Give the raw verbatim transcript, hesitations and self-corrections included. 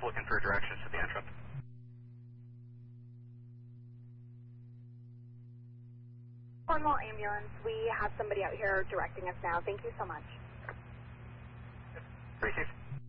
looking for directions to the entrance. Cornwall Ambulance, we have somebody out here directing us now. Thank you so much. Receive.